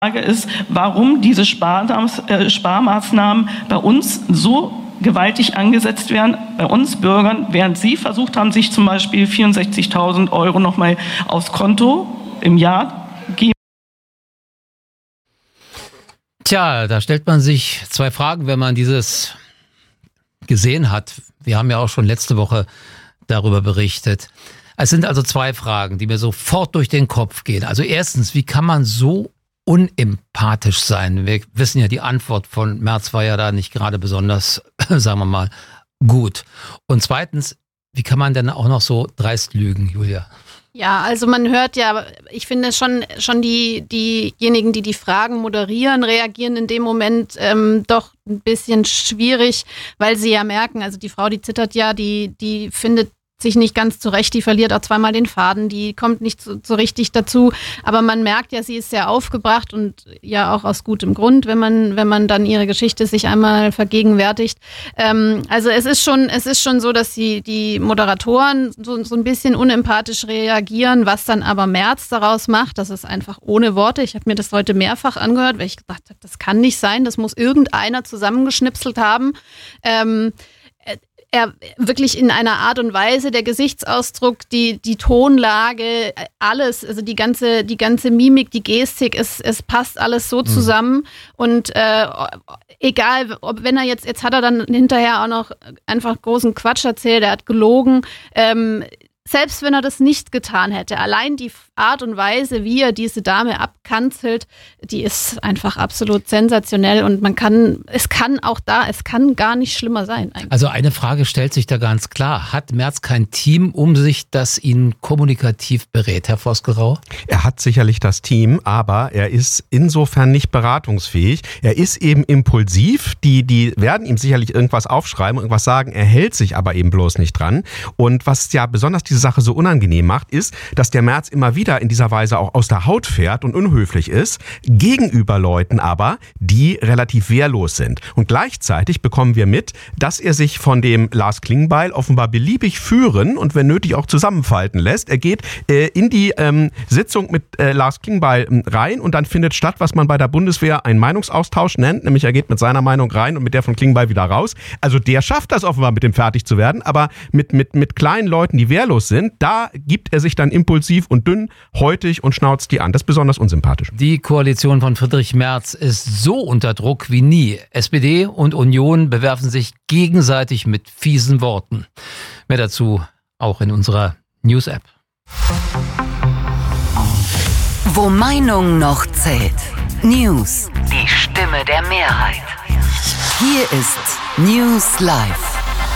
Frage ist, warum diese Sparmaßnahmen bei uns so gewaltig angesetzt werden, bei uns Bürgern, während Sie versucht haben, sich zum Beispiel 64.000 € nochmal aufs Konto im Jahr geben. Tja, da stellt man sich zwei Fragen, wenn man dieses gesehen hat. Wir haben ja auch schon letzte Woche darüber berichtet. Es sind also zwei Fragen, die mir sofort durch den Kopf gehen. Also erstens, wie kann man so unempathisch sein? Wir wissen ja, die Antwort von Merz war ja da nicht gerade besonders, sagen wir mal, gut. Und zweitens, wie kann man denn auch noch so dreist lügen, Julia? Ja, also man hört ja, ich finde schon diejenigen, die Fragen moderieren, reagieren in dem Moment doch ein bisschen schwierig, weil sie ja merken, also die Frau, die zittert ja, die findet sich nicht ganz zurecht, die verliert auch zweimal den Faden, die kommt nicht so richtig dazu, aber man merkt ja, sie ist sehr aufgebracht und ja auch aus gutem Grund, wenn man dann ihre Geschichte sich einmal vergegenwärtigt. Also es ist schon so, dass die Moderatoren so ein bisschen unempathisch reagieren, was dann aber Merz daraus macht, das ist einfach ohne Worte. Ich habe mir das heute mehrfach angehört, weil ich gedacht habe, das kann nicht sein, das muss irgendeiner zusammengeschnipselt haben. Er wirklich in einer Art und Weise, der Gesichtsausdruck, die Tonlage, alles, also die ganze Mimik, die Gestik, es passt alles so zusammen und egal, wenn er jetzt hat er dann hinterher auch noch einfach großen Quatsch erzählt, er hat gelogen, selbst wenn er das nicht getan hätte, allein die Art und Weise, wie er diese Dame abkanzelt, die ist einfach absolut sensationell und es kann gar nicht schlimmer sein eigentlich. Also eine Frage stellt sich da ganz klar. Hat Merz kein Team um sich, das ihn kommunikativ berät, Herr Vosgerau? Er hat sicherlich das Team, aber er ist insofern nicht beratungsfähig. Er ist eben impulsiv. Die werden ihm sicherlich irgendwas aufschreiben, irgendwas sagen. Er hält sich aber eben bloß nicht dran. Und was ja besonders diese Sache so unangenehm macht, ist, dass der Merz immer wieder in dieser Weise auch aus der Haut fährt und unhöflich ist, gegenüber Leuten aber, die relativ wehrlos sind. Und gleichzeitig bekommen wir mit, dass er sich von dem Lars Klingbeil offenbar beliebig führen und wenn nötig auch zusammenfalten lässt. Er geht in die Sitzung mit Lars Klingbeil rein und dann findet statt, was man bei der Bundeswehr einen Meinungsaustausch nennt, nämlich er geht mit seiner Meinung rein und mit der von Klingbeil wieder raus. Also der schafft das offenbar, mit dem fertig zu werden, aber mit kleinen Leuten, die wehrlos sind, da gibt er sich dann impulsiv und dünnhäutig und schnauzt die an. Das ist besonders unsympathisch. Die Koalition von Friedrich Merz ist so unter Druck wie nie. SPD und Union bewerfen sich gegenseitig mit fiesen Worten. Mehr dazu auch in unserer News-App. Wo Meinung noch zählt. News. Die Stimme der Mehrheit. Hier ist News Live.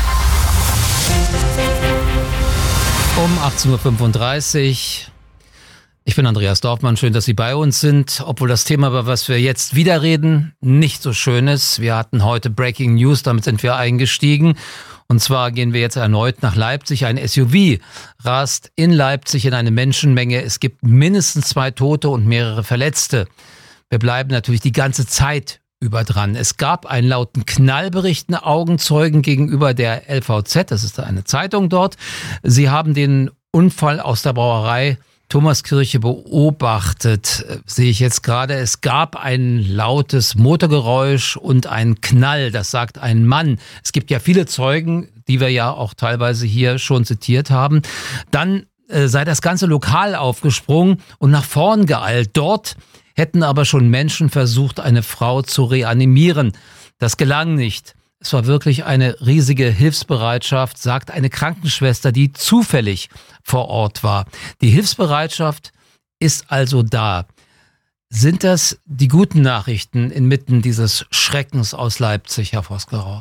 Um 18.35 Uhr. Ich bin Andreas Dorfmann. Schön, dass Sie bei uns sind. Obwohl das Thema, über was wir jetzt wieder reden, nicht so schön ist. Wir hatten heute Breaking News, damit sind wir eingestiegen. Und zwar gehen wir jetzt erneut nach Leipzig. Ein SUV rast in Leipzig in eine Menschenmenge. Es gibt mindestens 2 Tote und mehrere Verletzte. Wir bleiben natürlich die ganze Zeit über dran. Es gab einen lauten Knall, berichten Augenzeugen gegenüber der LVZ. Das ist eine Zeitung dort. Sie haben den Unfall aus der Brauerei Thomaskirche beobachtet, sehe ich jetzt gerade. Es gab ein lautes Motorgeräusch und einen Knall, das sagt ein Mann. Es gibt ja viele Zeugen, die wir ja auch teilweise hier schon zitiert haben. Dann sei das ganze Lokal aufgesprungen und nach vorn geeilt. Dort hätten aber schon Menschen versucht, eine Frau zu reanimieren. Das gelang nicht. Es war wirklich eine riesige Hilfsbereitschaft, sagt eine Krankenschwester, die zufällig vor Ort war. Die Hilfsbereitschaft ist also da. Sind das die guten Nachrichten inmitten dieses Schreckens aus Leipzig, Herr Vosgerau?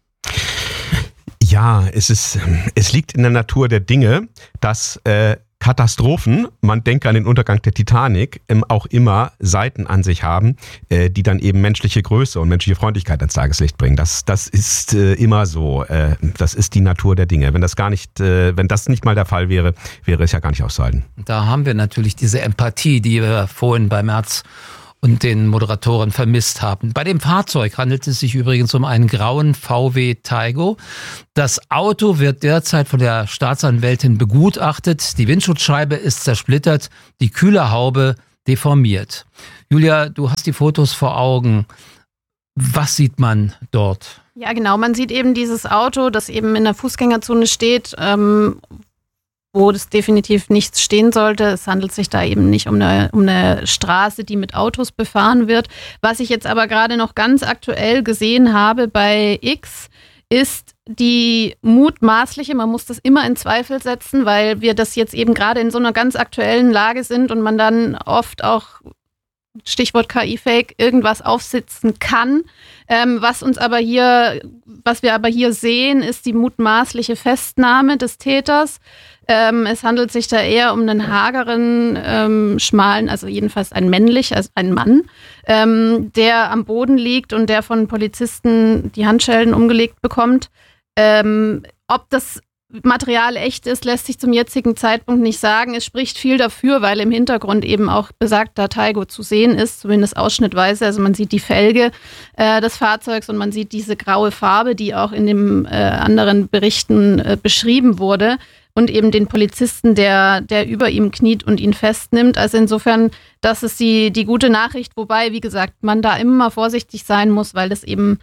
Ja, es liegt in der Natur der Dinge, dass Katastrophen, man denke an den Untergang der Titanic, auch immer Seiten an sich haben, die dann eben menschliche Größe und menschliche Freundlichkeit ans Tageslicht bringen. Das ist immer so. Das ist die Natur der Dinge. Wenn das nicht mal der Fall wäre, wäre es ja gar nicht auszuhalten. Da haben wir natürlich diese Empathie, die wir vorhin bei Merz und den Moderatoren vermisst haben. Bei dem Fahrzeug handelt es sich übrigens um einen grauen VW Taigo. Das Auto wird derzeit von der Staatsanwältin begutachtet. Die Windschutzscheibe ist zersplittert, die Kühlerhaube, deformiert. Julia, du hast die Fotos vor Augen. Was sieht man dort? Ja, genau. Man sieht eben dieses Auto, das eben in der Fußgängerzone steht, wo das definitiv nichts stehen sollte. Es handelt sich da eben nicht um eine Straße, die mit Autos befahren wird. Was ich jetzt aber gerade noch ganz aktuell gesehen habe bei X, ist die mutmaßliche, man muss das immer in Zweifel setzen, weil wir das jetzt eben gerade in so einer ganz aktuellen Lage sind und man dann oft auch, Stichwort KI-Fake, irgendwas aufsitzen kann. Was wir aber hier sehen, ist die mutmaßliche Festnahme des Täters. Es handelt sich da eher um einen hageren, schmalen, also jedenfalls ein Mann, der am Boden liegt und der von Polizisten die Handschellen umgelegt bekommt. Ob das Material echt ist, lässt sich zum jetzigen Zeitpunkt nicht sagen. Es spricht viel dafür, weil im Hintergrund eben auch besagter Taigo zu sehen ist, zumindest ausschnittweise. Also man sieht die Felge des Fahrzeugs und man sieht diese graue Farbe, die auch in den anderen Berichten beschrieben wurde. Und eben den Polizisten, der über ihm kniet und ihn festnimmt. Also insofern, das ist die gute Nachricht. Wobei, wie gesagt, man da immer vorsichtig sein muss, weil das eben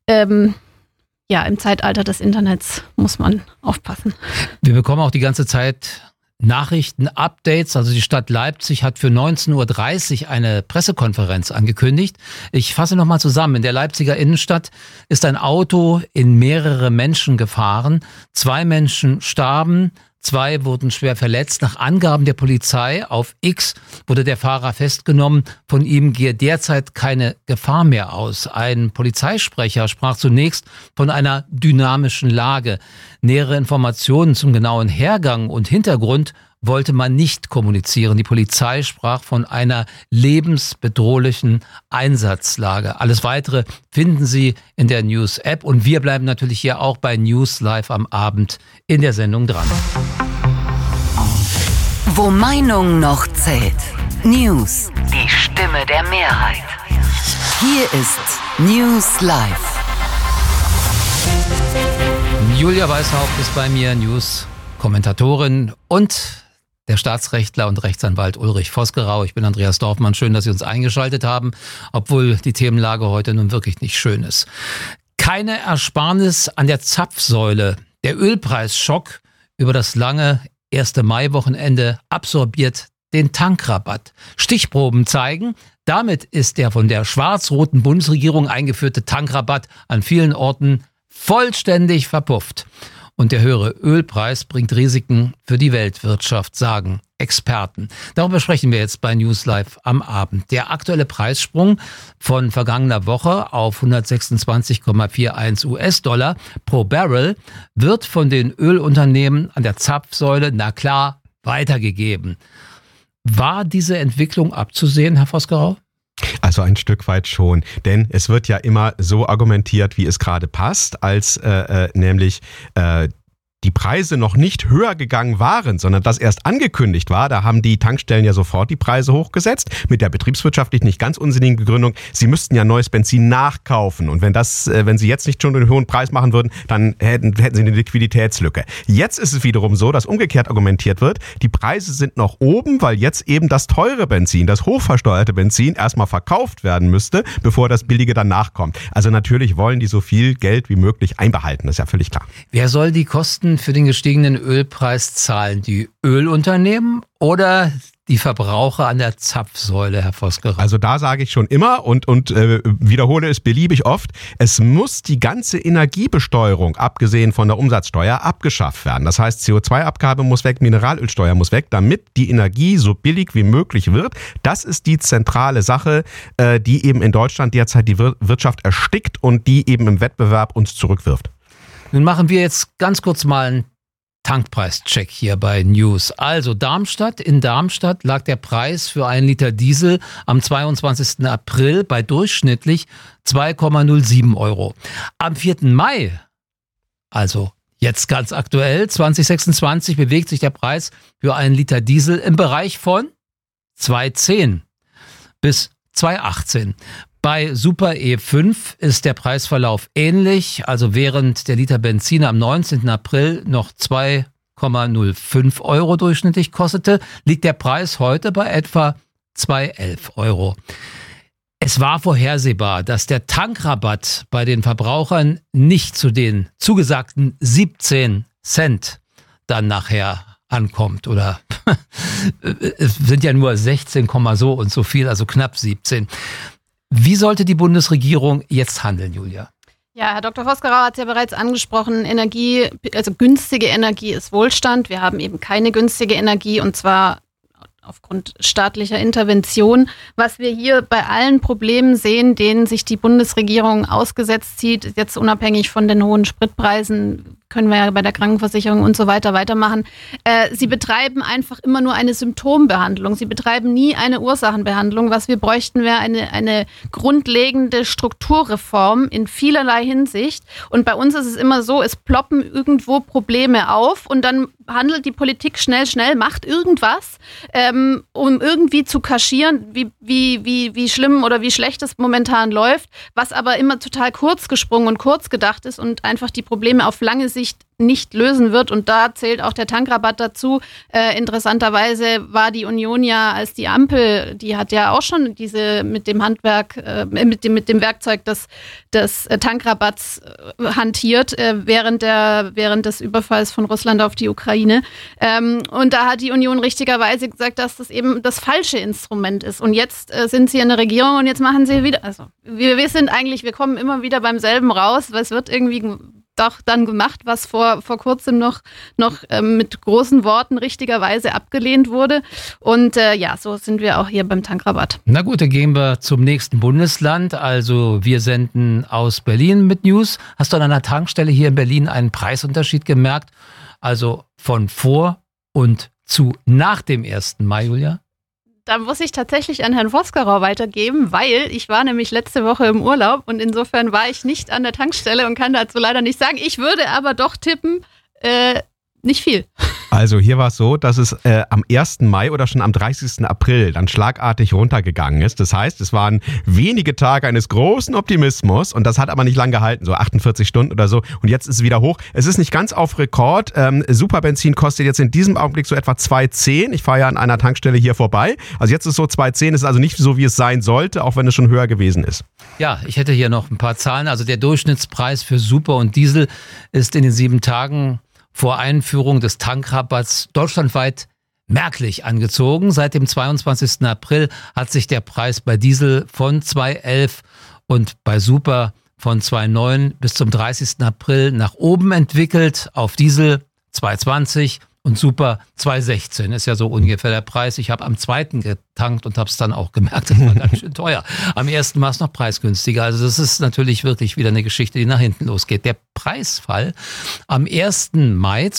im Zeitalter des Internets muss man aufpassen. Wir bekommen auch die ganze Zeit Nachrichten-Updates. Also die Stadt Leipzig hat für 19.30 Uhr eine Pressekonferenz angekündigt. Ich fasse nochmal zusammen. In der Leipziger Innenstadt ist ein Auto in mehrere Menschen gefahren. 2 Menschen starben. 2 wurden schwer verletzt. Nach Angaben der Polizei auf X wurde der Fahrer festgenommen. Von ihm gehe derzeit keine Gefahr mehr aus. Ein Polizeisprecher sprach zunächst von einer dynamischen Lage. Nähere Informationen zum genauen Hergang und Hintergrund wollte man nicht kommunizieren. Die Polizei sprach von einer lebensbedrohlichen Einsatzlage. Alles Weitere finden Sie in der News-App und wir bleiben natürlich hier auch bei News Live am Abend in der Sendung dran. Wo Meinung noch zählt. News. Die Stimme der Mehrheit. Hier ist News Live. Julia Weishaupt ist bei mir, News-Kommentatorin und der Staatsrechtler und Rechtsanwalt Ulrich Vosgerau. Ich bin Andreas Dorfmann. Schön, dass Sie uns eingeschaltet haben, obwohl die Themenlage heute nun wirklich nicht schön ist. Keine Ersparnis an der Zapfsäule. Der Ölpreisschock über das lange 1. Mai-Wochenende absorbiert den Tankrabatt. Stichproben zeigen, damit ist der von der schwarz-roten Bundesregierung eingeführte Tankrabatt an vielen Orten vollständig verpufft. Und der höhere Ölpreis bringt Risiken für die Weltwirtschaft, sagen Experten. Darüber sprechen wir jetzt bei News Live am Abend. Der aktuelle Preissprung von vergangener Woche auf 126,41 US-Dollar pro Barrel wird von den Ölunternehmen an der Zapfsäule, na klar, weitergegeben. War diese Entwicklung abzusehen, Herr Vosgerau? Also ein Stück weit schon, denn es wird ja immer so argumentiert, wie es gerade passt, als nämlich die Preise noch nicht höher gegangen waren, sondern das erst angekündigt war. Da haben die Tankstellen ja sofort die Preise hochgesetzt, mit der betriebswirtschaftlich nicht ganz unsinnigen Begründung, sie müssten ja neues Benzin nachkaufen. Und wenn sie jetzt nicht schon einen hohen Preis machen würden, dann hätten sie eine Liquiditätslücke. Jetzt ist es wiederum so, dass umgekehrt argumentiert wird, die Preise sind noch oben, weil jetzt eben das teure Benzin, das hochversteuerte Benzin erstmal verkauft werden müsste, bevor das billige dann nachkommt. Also natürlich wollen die so viel Geld wie möglich einbehalten, das ist ja völlig klar. Wer soll die Kosten für den gestiegenen Ölpreis zahlen? Die Ölunternehmen oder die Verbraucher an der Zapfsäule, Herr Vosgerau? Also da sage ich schon immer und wiederhole es beliebig oft, es muss die ganze Energiebesteuerung, abgesehen von der Umsatzsteuer, abgeschafft werden. Das heißt, CO2-Abgabe muss weg, Mineralölsteuer muss weg, damit die Energie so billig wie möglich wird. Das ist die zentrale Sache, die eben in Deutschland derzeit die Wirtschaft erstickt und die eben im Wettbewerb uns zurückwirft. Nun machen wir jetzt ganz kurz mal einen Tankpreischeck hier bei News. Also in Darmstadt lag der Preis für 1 Liter Diesel am 22. April bei durchschnittlich 2,07 Euro. Am 4. Mai, also jetzt ganz aktuell, 2026, bewegt sich der Preis für 1 Liter Diesel im Bereich von 2,10 bis 2,18. Bei Super E5 ist der Preisverlauf ähnlich, also während der Liter Benzin am 19. April noch 2,05 Euro durchschnittlich kostete, liegt der Preis heute bei etwa 2,11 €. Es war vorhersehbar, dass der Tankrabatt bei den Verbrauchern nicht zu den zugesagten 17 Cent dann nachher ankommt. Oder es sind ja nur 16, so und so viel, also knapp 17. Wie sollte die Bundesregierung jetzt handeln, Julia? Ja, Herr Dr. Vosgerau hat es ja bereits angesprochen, Energie, also günstige Energie ist Wohlstand. Wir haben eben keine günstige Energie und zwar aufgrund staatlicher Intervention. Was wir hier bei allen Problemen sehen, denen sich die Bundesregierung ausgesetzt sieht, jetzt unabhängig von den hohen Spritpreisen, können wir ja bei der Krankenversicherung und so weiter weitermachen. Sie betreiben einfach immer nur eine Symptombehandlung. Sie betreiben nie eine Ursachenbehandlung. Was wir bräuchten, wäre eine grundlegende Strukturreform in vielerlei Hinsicht. Und bei uns ist es immer so, es ploppen irgendwo Probleme auf und dann handelt die Politik schnell, macht irgendwas, um irgendwie zu kaschieren, wie schlimm oder wie schlecht es momentan läuft, was aber immer total kurz gesprungen und kurz gedacht ist und einfach die Probleme auf lange Sicht nicht lösen wird. Und da zählt auch der Tankrabatt dazu. Interessanterweise war die Union ja, als die Ampel, die hat ja auch schon diese mit dem Handwerk, mit dem Werkzeug des Tankrabatts hantiert, während des Überfalls von Russland auf die Ukraine. Und da hat die Union richtigerweise gesagt, dass das eben das falsche Instrument ist. Und jetzt sind sie in der Regierung und jetzt machen sie wieder, also wir kommen immer wieder beim selben raus, weil es wird irgendwie doch dann gemacht, was vor kurzem noch mit großen Worten richtigerweise abgelehnt wurde. Und so sind wir auch hier beim Tankrabatt. Na gut, dann gehen wir zum nächsten Bundesland. Also wir senden aus Berlin mit News. Hast du an einer Tankstelle hier in Berlin einen Preisunterschied gemerkt? Also von vor und zu nach dem 1. Mai, Julia? Da muss ich tatsächlich an Herrn Vosgerau weitergeben, weil ich war nämlich letzte Woche im Urlaub und insofern war ich nicht an der Tankstelle und kann dazu leider nicht sagen. Ich würde aber doch tippen, nicht viel. Also hier war es so, dass es am 1. Mai oder schon am 30. April dann schlagartig runtergegangen ist. Das heißt, es waren wenige Tage eines großen Optimismus und das hat aber nicht lang gehalten, so 48 Stunden oder so. Und jetzt ist es wieder hoch. Es ist nicht ganz auf Rekord. Superbenzin kostet jetzt in diesem Augenblick so etwa 2,10. Ich fahre ja an einer Tankstelle hier vorbei. Also jetzt ist so 2,10, ist also nicht so, wie es sein sollte, auch wenn es schon höher gewesen ist. Ja, ich hätte hier noch ein paar Zahlen. Also der Durchschnittspreis für Super und Diesel ist in den 7 Tagen vor Einführung des Tankrabatts deutschlandweit merklich angezogen. Seit dem 22. April hat sich der Preis bei Diesel von 2,11 und bei Super von 2,9 bis zum 30. April nach oben entwickelt. Auf Diesel 2,20 und Super 2,16 ist ja so ungefähr der Preis. Ich habe am 2. getankt und habe es dann auch gemerkt, das war ganz schön teuer. Am 1. war es noch preisgünstiger. Also das ist natürlich wirklich wieder eine Geschichte, die nach hinten losgeht. Der Preisfall am 1. Mai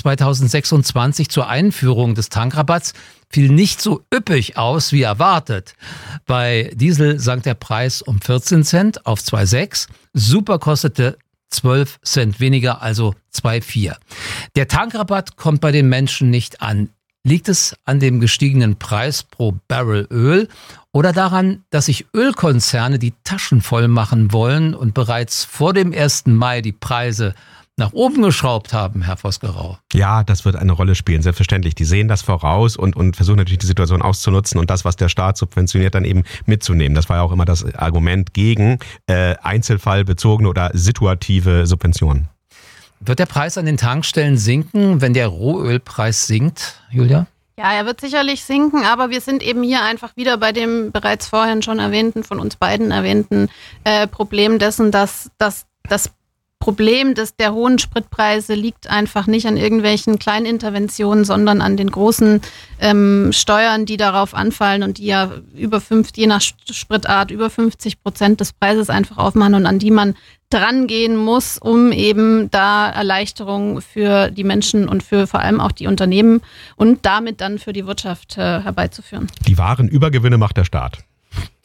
2026 zur Einführung des Tankrabatts fiel nicht so üppig aus wie erwartet. Bei Diesel sank der Preis um 14 Cent auf 2,6. Super kostete 12 Cent weniger, also 2,4. Der Tankrabatt kommt bei den Menschen nicht an. Liegt es an dem gestiegenen Preis pro Barrel Öl oder daran, dass sich Ölkonzerne die Taschen voll machen wollen und bereits vor dem 1. Mai die Preise nach oben geschraubt haben, Herr Vosgerau? Ja, das wird eine Rolle spielen, selbstverständlich. Die sehen das voraus und versuchen natürlich die Situation auszunutzen und das, was der Staat subventioniert, dann eben mitzunehmen. Das war ja auch immer das Argument gegen einzelfallbezogene oder situative Subventionen. Wird der Preis an den Tankstellen sinken, wenn der Rohölpreis sinkt, Julia? Ja, er wird sicherlich sinken, aber wir sind eben hier einfach wieder bei dem bereits vorhin schon erwähnten, von uns beiden erwähnten Problem dessen, dass das Problem der hohen Spritpreise liegt einfach nicht an irgendwelchen Kleininterventionen, sondern an den großen Steuern, die darauf anfallen und die ja je nach Spritart über 50% des Preises einfach aufmachen und an die man drangehen muss, um eben da Erleichterungen für die Menschen und für vor allem auch die Unternehmen und damit dann für die Wirtschaft herbeizuführen. Die wahren Übergewinne macht der Staat.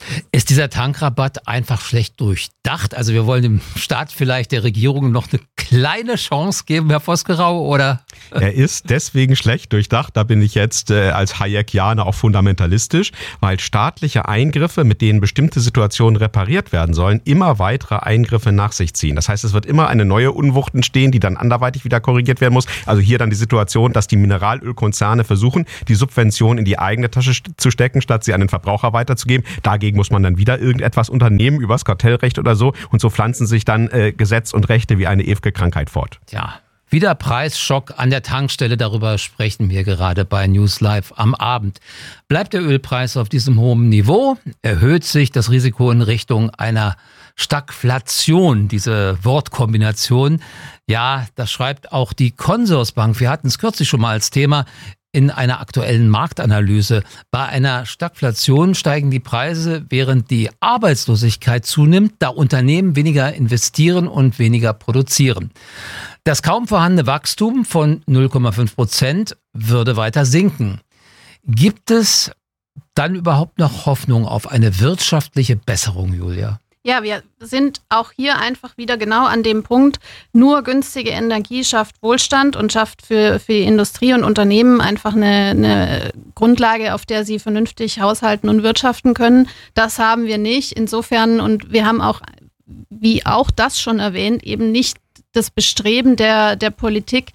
Ist dieser Tankrabatt einfach schlecht durchdacht? Also wir wollen dem Staat vielleicht, der Regierung noch eine kleine Chance geben, Herr Vosgerau, oder? Er ist deswegen schlecht durchdacht, da bin ich jetzt als Hayekianer auch fundamentalistisch, weil staatliche Eingriffe, mit denen bestimmte Situationen repariert werden sollen, immer weitere Eingriffe nach sich ziehen. Das heißt, es wird immer eine neue Unwucht entstehen, die dann anderweitig wieder korrigiert werden muss. Also hier dann die Situation, dass die Mineralölkonzerne versuchen, die Subvention in die eigene Tasche zu stecken, statt sie an den Verbraucher weiterzugeben. Dagegen muss man dann wieder irgendetwas unternehmen, übers Kartellrecht oder so. Und so pflanzen sich dann Gesetz und Rechte wie eine ewige Krankheit fort. Tja, wieder Preisschock an der Tankstelle. Darüber sprechen wir gerade bei News Live am Abend. Bleibt der Ölpreis auf diesem hohen Niveau, erhöht sich das Risiko in Richtung einer Stagflation, diese Wortkombination. Ja, das schreibt auch die Consorsbank. Wir hatten es kürzlich schon mal als Thema in einer aktuellen Marktanalyse. Bei einer Stagflation steigen die Preise, während die Arbeitslosigkeit zunimmt, da Unternehmen weniger investieren und weniger produzieren. Das kaum vorhandene Wachstum von 0,5% würde weiter sinken. Gibt es dann überhaupt noch Hoffnung auf eine wirtschaftliche Besserung, Julia? Ja, wir sind auch hier einfach wieder genau an dem Punkt, nur günstige Energie schafft Wohlstand und schafft für die Industrie und Unternehmen einfach eine Grundlage, auf der sie vernünftig haushalten und wirtschaften können. Das haben wir nicht. Insofern, und wir haben auch, wie auch das schon erwähnt, eben nicht das Bestreben der Politik,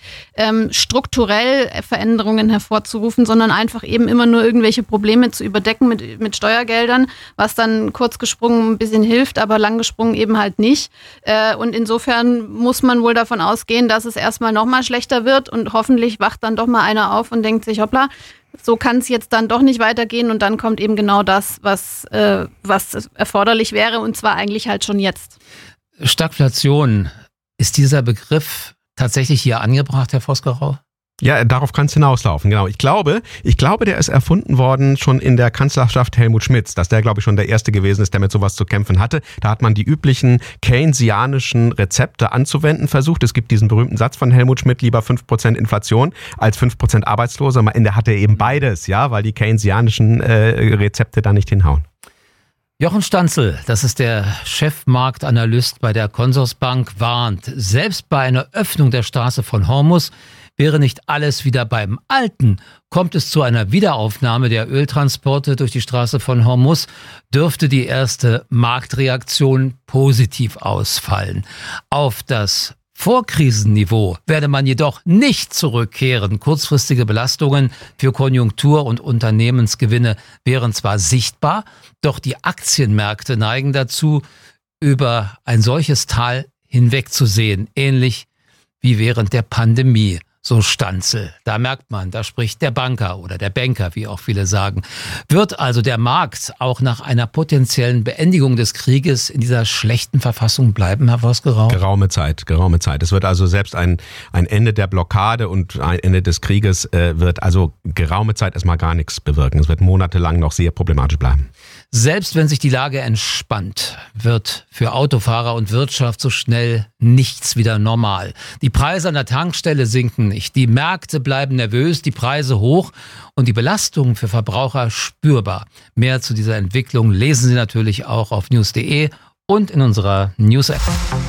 strukturell Veränderungen hervorzurufen, sondern einfach eben immer nur irgendwelche Probleme zu überdecken mit Steuergeldern, was dann kurz gesprungen ein bisschen hilft, aber lang gesprungen eben halt nicht. Und insofern muss man wohl davon ausgehen, dass es erstmal nochmal schlechter wird und hoffentlich wacht dann doch mal einer auf und denkt sich, hoppla, so kann es jetzt dann doch nicht weitergehen und dann kommt eben genau das, was erforderlich wäre und zwar eigentlich halt schon jetzt. Stagflation. Ist dieser Begriff tatsächlich hier angebracht, Herr Vosgerau? Ja, darauf kann es hinauslaufen, genau. Ich glaube, der ist erfunden worden schon in der Kanzlerschaft Helmut Schmidts, dass der, glaube ich, schon der Erste gewesen ist, der mit sowas zu kämpfen hatte. Da hat man die üblichen keynesianischen Rezepte anzuwenden versucht. Es gibt diesen berühmten Satz von Helmut Schmidt, lieber 5% Inflation als 5% Arbeitslose. Am Ende hat er eben beides, ja, weil die keynesianischen Rezepte da nicht hinhauen. Jochen Stanzel, das ist der Chefmarktanalyst bei der Consorsbank, warnt, selbst bei einer Öffnung der Straße von Hormuz wäre nicht alles wieder beim Alten. Kommt es zu einer Wiederaufnahme der Öltransporte durch die Straße von Hormuz, dürfte die erste Marktreaktion positiv ausfallen. Auf das Vorkrisenniveau werde man jedoch nicht zurückkehren. Kurzfristige Belastungen für Konjunktur- und Unternehmensgewinne wären zwar sichtbar, doch die Aktienmärkte neigen dazu, über ein solches Tal hinwegzusehen, ähnlich wie während der Pandemie. So Stanzel. Da merkt man, da spricht der Banker oder der Banker, wie auch viele sagen. Wird also der Markt auch nach einer potenziellen Beendigung des Krieges in dieser schlechten Verfassung bleiben, Herr Vosgerau? Geraume Zeit. Es wird also selbst ein Ende der Blockade und ein Ende des Krieges wird also geraume Zeit erstmal gar nichts bewirken. Es wird monatelang noch sehr problematisch bleiben. Selbst wenn sich die Lage entspannt, wird für Autofahrer und Wirtschaft so schnell nichts wieder normal. Die Preise an der Tankstelle sinken nicht. Die Märkte bleiben nervös, die Preise hoch und die Belastung für Verbraucher spürbar. Mehr zu dieser Entwicklung lesen Sie natürlich auch auf news.de und in unserer News-App.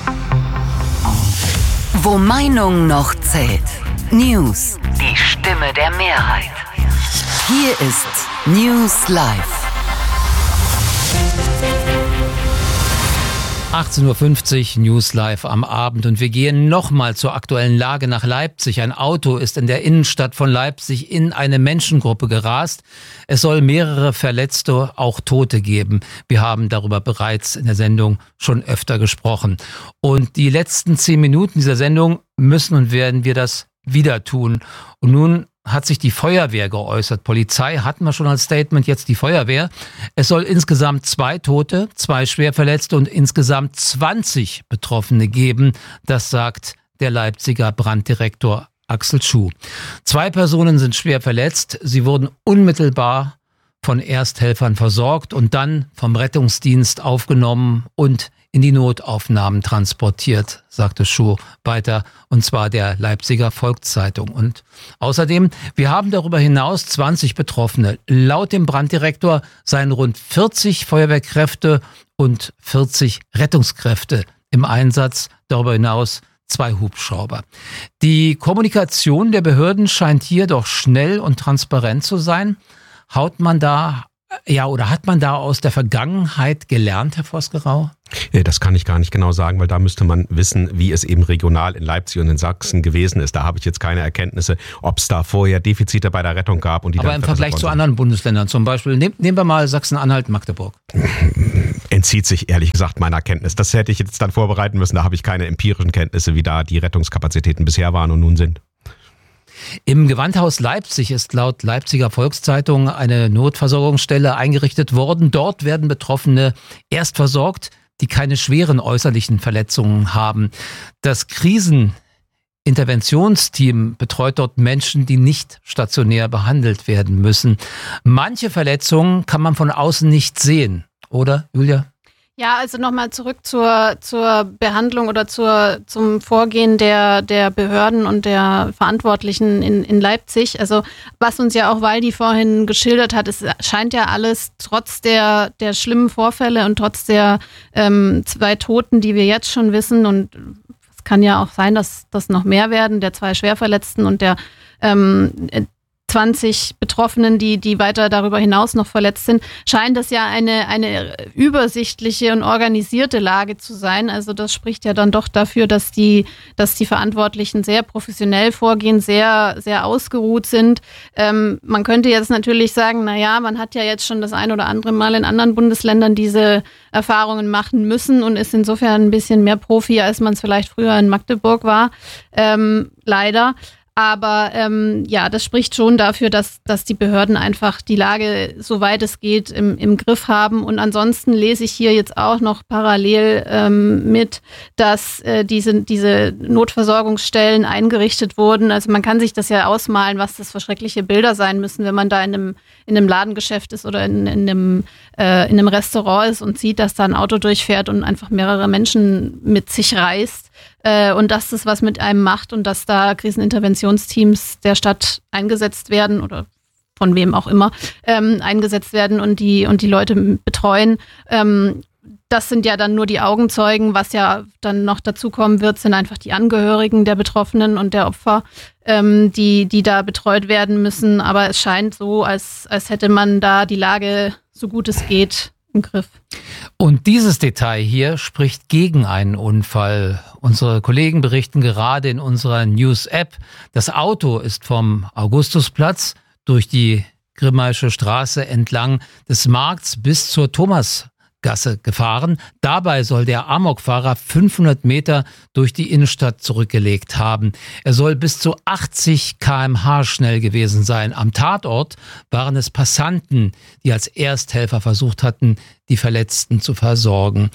Wo Meinung noch zählt. News. Die Stimme der Mehrheit. Hier ist News Live. 18.50 Uhr News Live am Abend und wir gehen nochmal zur aktuellen Lage nach Leipzig. Ein Auto ist in der Innenstadt von Leipzig in eine Menschengruppe gerast. Es soll mehrere Verletzte, auch Tote geben. Wir haben darüber bereits in der Sendung schon öfter gesprochen. Und die letzten 10 Minuten dieser Sendung müssen und werden wir das wieder tun. Und nun hat sich die Feuerwehr geäußert. Polizei hatten wir schon als Statement, jetzt die Feuerwehr. Es soll insgesamt 2 Tote, 2 Schwerverletzte und insgesamt 20 Betroffene geben. Das sagt der Leipziger Branddirektor Axel Schuh. 2 Personen sind schwer verletzt. Sie wurden unmittelbar von Ersthelfern versorgt und dann vom Rettungsdienst aufgenommen und in die Notaufnahmen transportiert, sagte Schuh weiter, und zwar der Leipziger Volkszeitung. Und außerdem, wir haben darüber hinaus 20 Betroffene. Laut dem Branddirektor seien rund 40 Feuerwehrkräfte und 40 Rettungskräfte im Einsatz, darüber hinaus 2 Hubschrauber. Die Kommunikation der Behörden scheint hier doch schnell und transparent zu sein. Hat man da aus der Vergangenheit gelernt, Herr Vosgerau? Das kann ich gar nicht genau sagen, weil da müsste man wissen, wie es eben regional in Leipzig und in Sachsen gewesen ist. Da habe ich jetzt keine Erkenntnisse, ob es da vorher Defizite bei der Rettung gab. Und die aber im Vergleich zu anderen Bundesländern, zum Beispiel, nehmen wir mal Sachsen-Anhalt, Magdeburg. Entzieht sich ehrlich gesagt meiner Kenntnis. Das hätte ich jetzt dann vorbereiten müssen. Da habe ich keine empirischen Kenntnisse, wie da die Rettungskapazitäten bisher waren und nun sind. Im Gewandhaus Leipzig ist laut Leipziger Volkszeitung eine Notversorgungsstelle eingerichtet worden. Dort werden Betroffene erst versorgt, die keine schweren äußerlichen Verletzungen haben. Das Kriseninterventionsteam betreut dort Menschen, die nicht stationär behandelt werden müssen. Manche Verletzungen kann man von außen nicht sehen, oder, Julia? Ja, also nochmal zurück zur Behandlung oder zum Vorgehen der Behörden und der Verantwortlichen in Leipzig. Also was uns ja auch Waldi vorhin geschildert hat, es scheint ja alles trotz der schlimmen Vorfälle und trotz der 2 Toten, die wir jetzt schon wissen, und es kann ja auch sein, dass das noch mehr werden, der 2 Schwerverletzten und der 20 Betroffenen, die weiter darüber hinaus noch verletzt sind, scheint das ja eine übersichtliche und organisierte Lage zu sein. Also das spricht ja dann doch dafür, dass die Verantwortlichen sehr professionell vorgehen, sehr, sehr ausgeruht sind. Man könnte jetzt natürlich sagen, man hat ja jetzt schon das ein oder andere Mal in anderen Bundesländern diese Erfahrungen machen müssen und ist insofern ein bisschen mehr Profi, als man es vielleicht früher in Magdeburg war. Leider. Aber das spricht schon dafür, dass die Behörden einfach die Lage, soweit es geht, im Griff haben. Und ansonsten lese ich hier jetzt auch noch parallel mit, dass diese Notversorgungsstellen eingerichtet wurden. Also man kann sich das ja ausmalen, was das für schreckliche Bilder sein müssen, wenn man da in einem Ladengeschäft ist oder in einem Restaurant ist und sieht, dass da ein Auto durchfährt und einfach mehrere Menschen mit sich reißt. Und dass das was mit einem macht und dass da Kriseninterventionsteams der Stadt eingesetzt werden oder von wem auch immer eingesetzt werden und die Leute betreuen. Das sind ja dann nur die Augenzeugen. Was ja dann noch dazukommen wird, sind einfach die Angehörigen der Betroffenen und der Opfer, die da betreut werden müssen. Aber es scheint so, als hätte man da die Lage, so gut es geht, im Griff. Und dieses Detail hier spricht gegen einen Unfall. Unsere Kollegen berichten gerade in unserer News-App, das Auto ist vom Augustusplatz durch die Grimmaische Straße entlang des Markts bis zur Thomasgasse gefahren. Dabei soll der Amokfahrer 500 Meter durch die Innenstadt zurückgelegt haben. Er soll bis zu 80 km/h schnell gewesen sein. Am Tatort waren es Passanten, die als Ersthelfer versucht hatten, die Verletzten zu versorgen.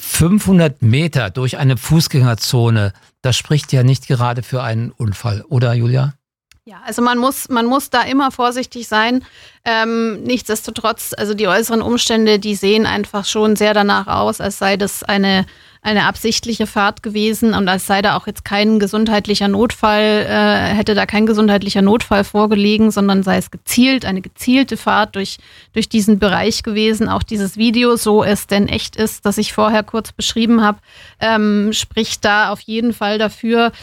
500 Meter durch eine Fußgängerzone, das spricht ja nicht gerade für einen Unfall, oder Julia? Ja, also man muss da immer vorsichtig sein. Nichtsdestotrotz, also die äußeren Umstände, die sehen einfach schon sehr danach aus, als sei das eine absichtliche Fahrt gewesen und als sei da auch jetzt kein gesundheitlicher Notfall, hätte da kein gesundheitlicher Notfall vorgelegen, sondern sei es eine gezielte Fahrt durch diesen Bereich gewesen. Auch dieses Video, so es denn echt ist, das ich vorher kurz beschrieben habe, spricht da auf jeden Fall dafür.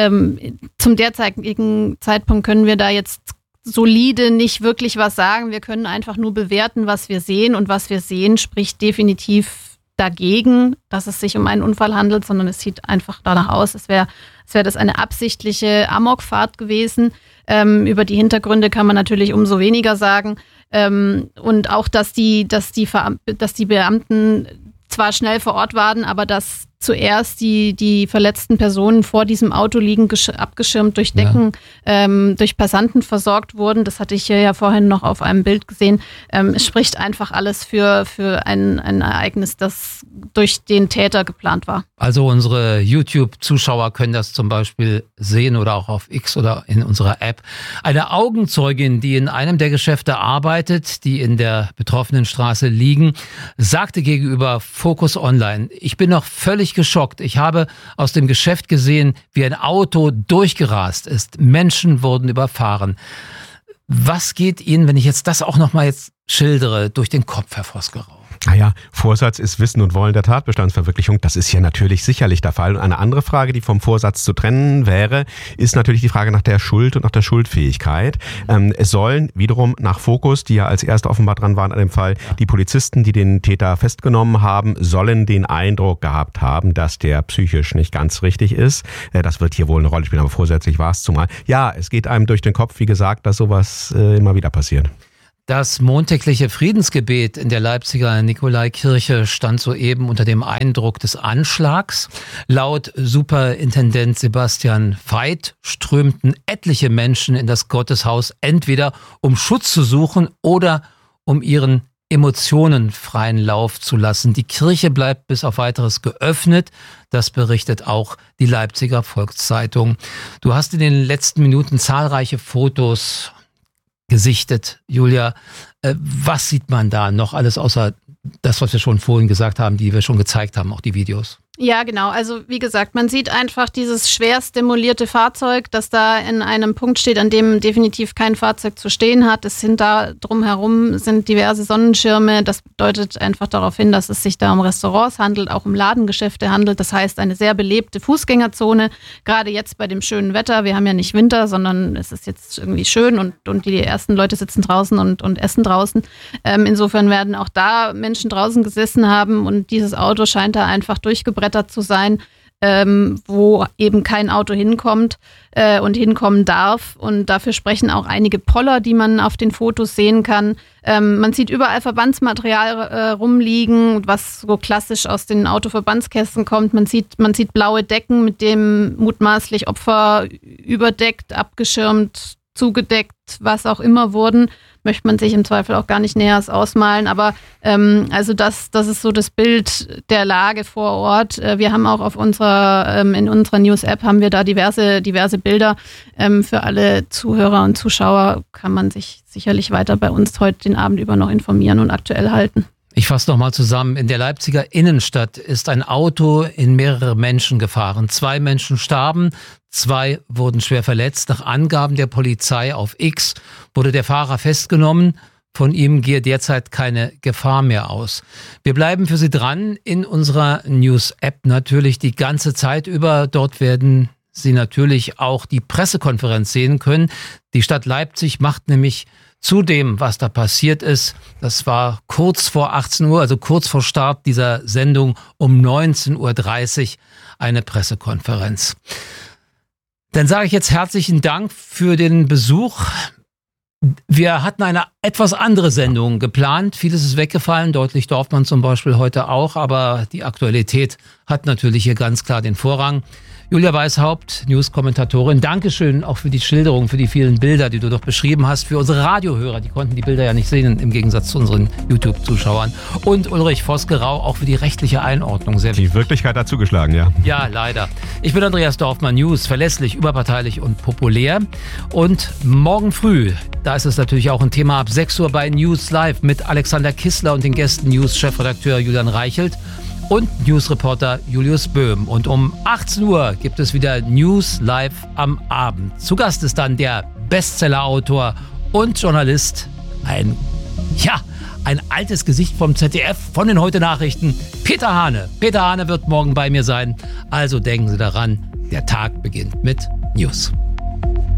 Zum derzeitigen Zeitpunkt können wir da jetzt solide nicht wirklich was sagen. Wir können einfach nur bewerten, was wir sehen. Und was wir sehen, spricht definitiv dagegen, dass es sich um einen Unfall handelt, sondern es sieht einfach danach aus, als wäre das eine absichtliche Amokfahrt gewesen. Über die Hintergründe kann man natürlich umso weniger sagen. Und auch, dass die Beamten zwar schnell vor Ort waren, aber dass zuerst die verletzten Personen vor diesem Auto liegen, abgeschirmt durch Decken, durch Passanten versorgt wurden. Das hatte ich ja vorhin noch auf einem Bild gesehen. Es spricht einfach alles für ein Ereignis, das durch den Täter geplant war. Also unsere YouTube-Zuschauer können das zum Beispiel sehen oder auch auf X oder in unserer App. Eine Augenzeugin, die in einem der Geschäfte arbeitet, die in der betroffenen Straße liegen, sagte gegenüber Focus Online: Ich bin noch völlig geschockt. Ich habe aus dem Geschäft gesehen, wie ein Auto durchgerast ist. Menschen wurden überfahren. Was geht Ihnen, wenn ich jetzt das auch nochmal schildere, durch den Kopf, Herr Vosgerau? Naja, Vorsatz ist Wissen und Wollen der Tatbestandsverwirklichung. Das ist hier natürlich sicherlich der Fall. Und eine andere Frage, die vom Vorsatz zu trennen wäre, ist natürlich die Frage nach der Schuld und nach der Schuldfähigkeit. Es sollen wiederum nach Focus, die ja als Erste offenbar dran waren an dem Fall, die Polizisten, die den Täter festgenommen haben, sollen den Eindruck gehabt haben, dass der psychisch nicht ganz richtig ist. Das wird hier wohl eine Rolle spielen, aber vorsätzlich war es zumal. Ja, es geht einem durch den Kopf, wie gesagt, dass sowas immer wieder passiert. Das montägliche Friedensgebet in der Leipziger Nikolaikirche stand soeben unter dem Eindruck des Anschlags. Laut Superintendent Sebastian Veit strömten etliche Menschen in das Gotteshaus, entweder um Schutz zu suchen oder um ihren Emotionen freien Lauf zu lassen. Die Kirche bleibt bis auf Weiteres geöffnet. Das berichtet auch die Leipziger Volkszeitung. Du hast in den letzten Minuten zahlreiche Fotos gesichtet, Julia. Was sieht man da noch alles außer das, was wir schon vorhin gesagt haben, die wir schon gezeigt haben, auch die Videos? Ja, genau. Also wie gesagt, man sieht einfach dieses schwerst demolierte Fahrzeug, das da in einem Punkt steht, an dem definitiv kein Fahrzeug zu stehen hat. Es sind da drumherum sind diverse Sonnenschirme. Das deutet einfach darauf hin, dass es sich da um Restaurants handelt, auch um Ladengeschäfte handelt. Das heißt, eine sehr belebte Fußgängerzone. Gerade jetzt bei dem schönen Wetter. Wir haben ja nicht Winter, sondern es ist jetzt irgendwie schön und die ersten Leute sitzen draußen und essen draußen. Insofern werden auch da Menschen draußen gesessen haben und dieses Auto scheint da einfach durchgebrannt zu sein, wo eben kein Auto hinkommt und hinkommen darf. Und dafür sprechen auch einige Poller, die man auf den Fotos sehen kann. Man sieht überall Verbandsmaterial rumliegen, was so klassisch aus den Autoverbandskästen kommt. Man sieht blaue Decken, mit dem mutmaßlich Opfer überdeckt, abgeschirmt, zugedeckt, was auch immer wurden. Möchte man sich im Zweifel auch gar nicht näher ausmalen. Aber also das ist so das Bild der Lage vor Ort. Wir haben auch auf in unserer News-App haben wir da diverse Bilder. Für alle Zuhörer und Zuschauer kann man sich sicherlich weiter bei uns heute den Abend über noch informieren und aktuell halten. Ich fasse nochmal zusammen. In der Leipziger Innenstadt ist ein Auto in mehrere Menschen gefahren. 2 Menschen starben, 2 wurden schwer verletzt. Nach Angaben der Polizei auf X wurde der Fahrer festgenommen. Von ihm gehe derzeit keine Gefahr mehr aus. Wir bleiben für Sie dran in unserer News-App natürlich die ganze Zeit über. Dort werden Sie natürlich auch die Pressekonferenz sehen können. Die Stadt Leipzig macht nämlich zu dem, was da passiert ist, das war kurz vor 18 Uhr, also kurz vor Start dieser Sendung um 19.30 Uhr eine Pressekonferenz. Dann sage ich jetzt herzlichen Dank für den Besuch. Wir hatten eine etwas andere Sendung geplant. Vieles ist weggefallen, deutlich Dorfmann zum Beispiel heute auch, aber die Aktualität hat natürlich hier ganz klar den Vorrang. Julia Weishaupt, News-Kommentatorin, Dankeschön auch für die Schilderung, für die vielen Bilder, die du doch beschrieben hast. Für unsere Radiohörer, die konnten die Bilder ja nicht sehen, im Gegensatz zu unseren YouTube-Zuschauern. Und Ulrich Vosgerau, auch für die rechtliche Einordnung. Sehr wichtig. Die Wirklichkeit hat zugeschlagen, ja. Ja, leider. Ich bin Andreas Dorfmann, News, verlässlich, überparteilich und populär. Und morgen früh, da ist es natürlich auch ein Thema ab 6 Uhr bei News Live mit Alexander Kissler und den Gästen News-Chefredakteur Julian Reichelt und Newsreporter Julius Böhm. Und um 18 Uhr gibt es wieder News Live am Abend. Zu Gast ist dann der Bestseller-Autor und Journalist, ein altes Gesicht vom ZDF, von den Heute-Nachrichten, Peter Hane. Peter Hane wird morgen bei mir sein. Also denken Sie daran, der Tag beginnt mit News.